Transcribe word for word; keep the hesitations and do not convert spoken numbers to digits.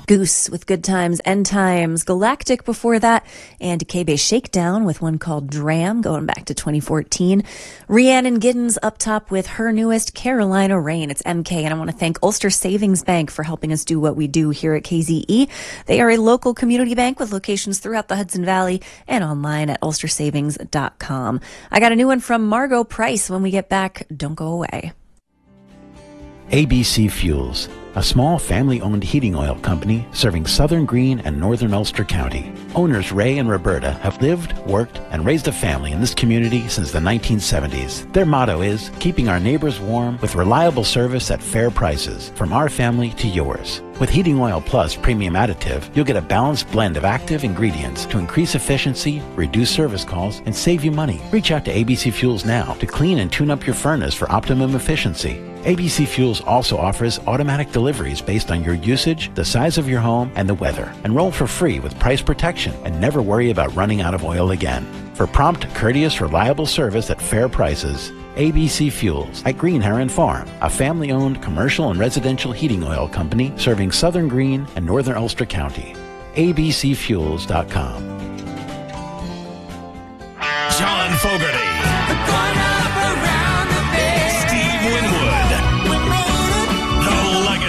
Goose with Good Times, End Times, Galactic before that, and K-Bay Shakedown with one called Dram, going back to twenty fourteen. Rhiannon Giddens up top with her newest, Carolina Rain. It's M K, and I want to thank Ulster Savings Bank for helping us do what we do here at K Z E. They are a local community bank with locations throughout the Hudson Valley and online at ulster savings dot com. I got a new one from Margot Price. When we get back, don't go away. A B C Fuels, a small family-owned heating oil company serving Southern Greene and Northern Ulster County. Owners Ray and Roberta have lived, worked, and raised a family in this community since the nineteen seventies. Their motto is keeping our neighbors warm with reliable service at fair prices, from our family to yours. With Heating Oil Plus Premium Additive, you'll get a balanced blend of active ingredients to increase efficiency, reduce service calls, and save you money. Reach out to A B C Fuels now to clean and tune up your furnace for optimum efficiency. A B C Fuels also offers automatic deliveries based on your usage, the size of your home, and the weather. Enroll for free with price protection and never worry about running out of oil again. For prompt, courteous, reliable service at fair prices, A B C Fuels at Green Heron Farm, a family-owned commercial and residential heating oil company serving Southern Greene and Northern Ulster County. A B C fuels dot com. John Fogerty